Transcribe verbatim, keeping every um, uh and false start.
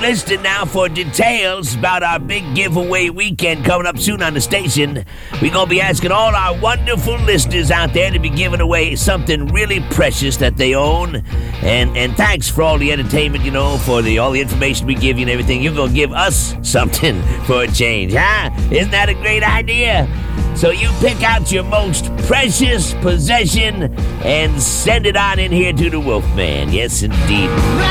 listening now for details about our big giveaway weekend coming up soon on the station. We're going to be asking all our wonderful listeners out there to be giving away something really precious that they own. And and thanks for all the entertainment, you know, for the all the information we give you and everything. You're going to give us something for a change, huh? Isn't that a great idea? So you pick out your most precious possession and send it on in here to the Wolfman. Yes, indeed.